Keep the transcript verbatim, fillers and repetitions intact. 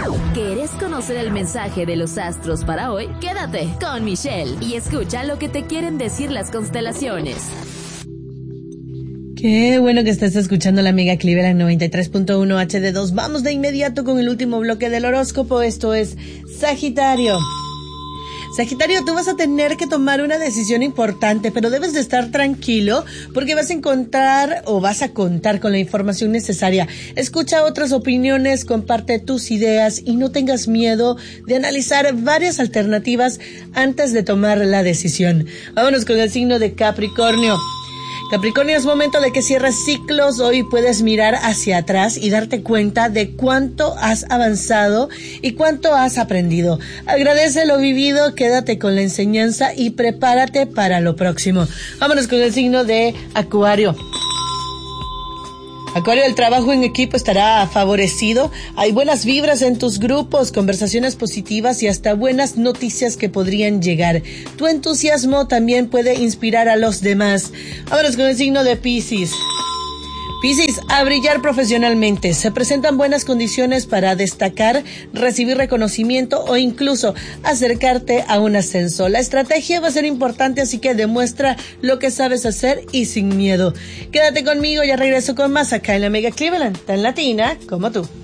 ¿Querés conocer el mensaje de los astros para hoy? Quédate con Michelle y escucha lo que te quieren decir las constelaciones. Qué bueno que estés escuchando la Mega Cleveland noventa y tres punto uno H D dos. Vamos de inmediato con el último bloque del horóscopo. Esto es Sagitario. Sagitario, tú vas a tener que tomar una decisión importante, pero debes de estar tranquilo porque vas a encontrar o vas a contar con la información necesaria. Escucha otras opiniones, comparte tus ideas y no tengas miedo de analizar varias alternativas antes de tomar la decisión. Vámonos con el signo de Capricornio. Capricornio, es momento de que cierres ciclos. Hoy puedes mirar hacia atrás y darte cuenta de cuánto has avanzado y cuánto has aprendido. Agradece lo vivido, quédate con la enseñanza y prepárate para lo próximo. Vámonos con el signo de Acuario. Acuario, el trabajo en equipo estará favorecido. Hay buenas vibras en tus grupos, conversaciones positivas y hasta buenas noticias que podrían llegar. Tu entusiasmo también puede inspirar a los demás. Vámonos con el signo de Piscis. Piscis, a brillar profesionalmente. Se presentan buenas condiciones para destacar, recibir reconocimiento o incluso acercarte a un ascenso. La estrategia va a ser importante, así que demuestra lo que sabes hacer y sin miedo. Quédate conmigo, ya regreso con más acá en la Mega Cleveland, tan latina como tú.